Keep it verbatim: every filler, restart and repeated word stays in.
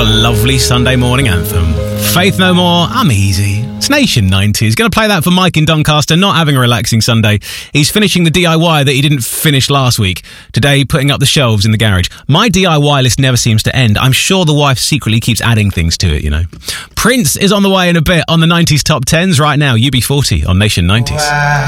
a lovely Sunday morning anthem. Faith No More, I'm Easy. It's Nation nineties. Going to play that for Mike in Doncaster, not having a relaxing Sunday. He's finishing the D I Y that he didn't finish last week. Today, putting up the shelves in the garage. My D I Y list never seems to end. I'm sure the wife secretly keeps adding things to it, you know. Prince is on the way in a bit on the nineties top tens right now. U B forty on Nation nineties. Wow.